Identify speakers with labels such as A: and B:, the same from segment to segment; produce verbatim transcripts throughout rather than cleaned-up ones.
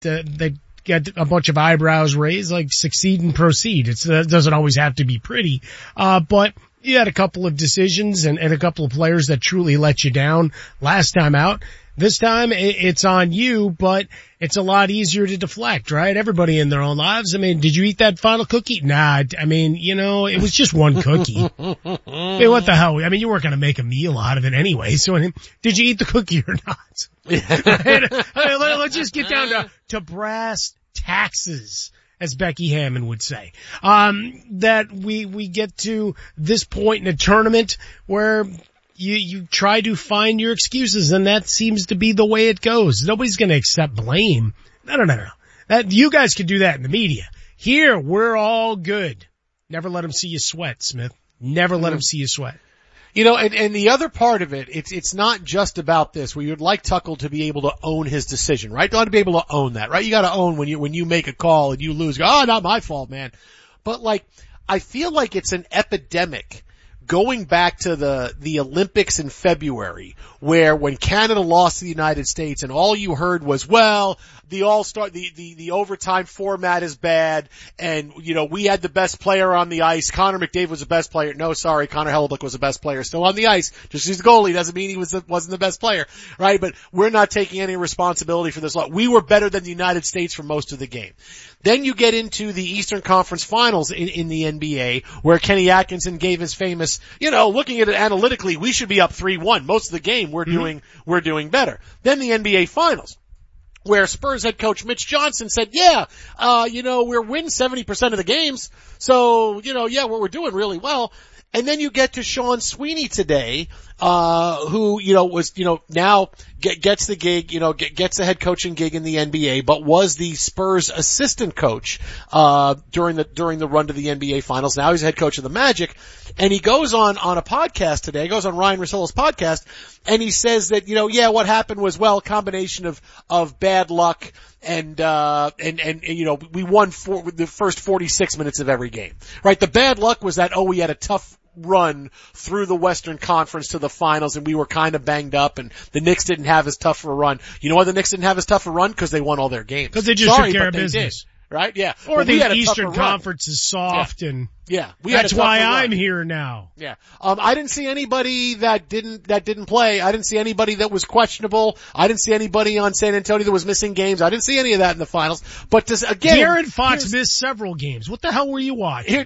A: uh, that get a bunch of eyebrows raised, like succeed and proceed. It's, it doesn't always have to be pretty. Uh, but you had a couple of decisions and, and a couple of players that truly let you down last time out. This time it's on you, but it's a lot easier to deflect, right? Everybody in their own lives. I mean, did you eat that final cookie? Nah, I mean, you know, it was just one cookie. I mean, what the hell? I mean, you weren't going to make a meal out of it anyway. So did you eat the cookie or not? Right? I mean, let's just get down to, to brass taxes, as Becky Hammon would say. Um, that we, we get to this point in a tournament where You, you try to find your excuses, and that seems to be the way it goes. Nobody's going to accept blame. No, no, no, no. That, you guys can do that in the media. Here, we're all good. Never let them see you sweat, Smith. Never let them see you sweat.
B: You know, and, and the other part of it, it's, it's not just about this, where you'd like Tuchel to be able to own his decision, right? You ought to be able to own that, right? You gotta own when you, when you make a call and you lose, go, oh, not my fault, man. But like, I feel like it's an epidemic going back to the, the Olympics in February, where when Canada lost to the United States and all you heard was, well, the all-star, the, the, the overtime format is bad, and, you know, we had the best player on the ice. Connor McDavid was the best player. No, sorry, Connor Hellebuyck was the best player still on the ice. Just he's the goalie doesn't mean he was the, wasn't the best player, right? But we're not taking any responsibility for this. We were better than the United States for most of the game. Then you get into the Eastern Conference Finals in, in the N B A, where Kenny Atkinson gave his famous, you know, looking at it analytically, we should be up three one. Most of the game, we're mm-hmm. doing, we're doing better. Then the N B A Finals, where Spurs head coach Mitch Johnson said, yeah, uh, you know, we're winning seventy percent of the games. So, you know, yeah, we're, we're doing really well. And then you get to Sean Sweeney today, uh, who, you know, was, you know, now get, gets the gig, you know, get, gets the head coaching gig in the N B A, but was the Spurs assistant coach, uh, during the, during the run to the N B A finals. Now he's head coach of the Magic. And he goes on, on a podcast today, goes on Ryan Russillo's podcast, and he says that, you know, yeah, what happened was, well, a combination of, of bad luck and, uh, and, and, and, you know, we won for the first forty-six minutes of every game, right? The bad luck was that, oh, we had a tough run through the Western Conference to the finals and we were kind of banged up and the Knicks didn't have as tough a run. You know why the Knicks didn't have as tough a run? Because they won all their games.
A: Because they just
B: Sorry,
A: took care of
B: they
A: business.
B: Did, right? Yeah.
A: Or
B: but
A: the Eastern Conference run. Is soft
B: yeah.
A: and
B: yeah, we
A: that's
B: had a
A: why
B: run.
A: I'm here now.
B: Yeah. Um, I didn't see anybody that didn't, that didn't play. I didn't see anybody that was questionable. I didn't see anybody on San Antonio that was missing games. I didn't see any of that in the finals. But this, again.
A: De'Aaron Fox missed several games. What the hell were you watching?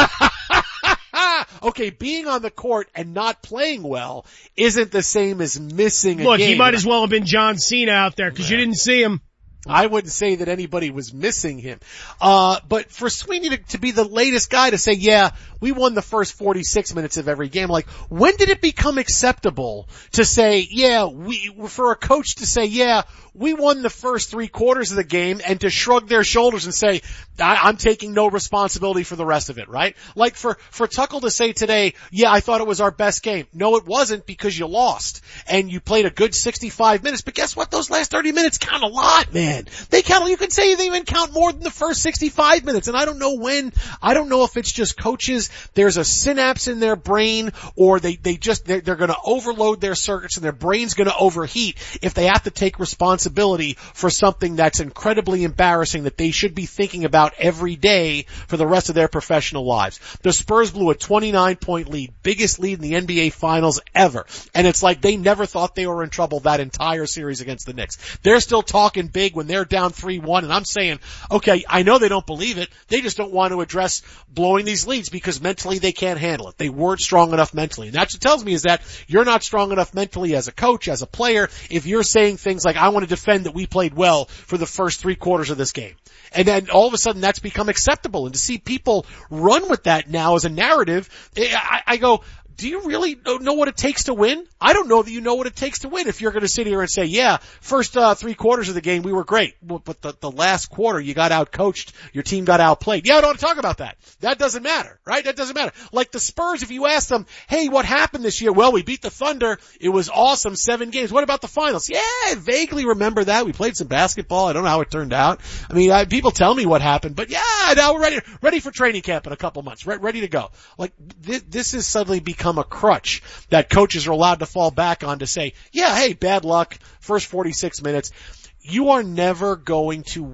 B: Okay, being on the court and not playing well isn't the same as missing a
A: Look,
B: game.
A: he might as well have been John Cena out there because you didn't see him.
B: I wouldn't say that anybody was missing him. Uh, but for Sweeney to, to be the latest guy to say, yeah, we won the first forty-six minutes of every game, like, when did it become acceptable to say, yeah, we, for a coach to say, yeah, we won the first three quarters of the game and to shrug their shoulders and say, I, I'm taking no responsibility for the rest of it, right? Like for, for Tuchel to say today, yeah, I thought it was our best game. No, it wasn't because you lost and you played a good sixty-five minutes, but guess what? Those last thirty minutes count a lot, man. They count, you could say they even count more than the first sixty-five minutes. And I don't know when, I don't know if it's just coaches, there's a synapse in their brain or they, they just, they're, they're gonna overload their circuits and their brain's gonna overheat if they have to take responsibility for something that's incredibly embarrassing that they should be thinking about every day for the rest of their professional lives. The Spurs blew a twenty-nine point lead, biggest lead in the N B A finals ever. And it's like they never thought they were in trouble that entire series against the Knicks. They're still talking big when they're down three one, and I'm saying, okay, I know they don't believe it. They just don't want to address blowing these leads because mentally they can't handle it. They weren't strong enough mentally. And that's what tells me is that you're not strong enough mentally as a coach, as a player, if you're saying things like, I want to defend that we played well for the first three quarters of this game. And then all of a sudden that's become acceptable. And to see people run with that now as a narrative, I, I go, do you really know what it takes to win? I don't know that you know what it takes to win if you're going to sit here and say, yeah, first uh, three quarters of the game we were great, but the, the last quarter you got out-coached, your team got outplayed. Yeah, I don't want to talk about that. That doesn't matter, right? That doesn't matter. Like the Spurs, if you ask them, hey, what happened this year? Well, we beat the Thunder. It was awesome, seven games. What about the finals? Yeah, I vaguely remember that. We played some basketball. I don't know how it turned out. I mean, I, people tell me what happened, but yeah, now we're ready, ready for training camp in a couple months, re- ready to go. Like, this, this has suddenly become a crutch that coaches are allowed to fall back on to say, yeah, hey, bad luck, first forty-six minutes. you are never going to